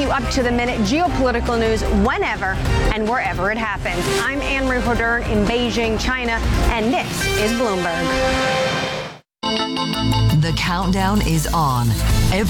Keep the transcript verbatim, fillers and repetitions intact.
up-to-the-minute geopolitical news whenever and wherever it happens. I'm Anne-Marie Hodern in Beijing, China, and this is Bloomberg. The countdown is on.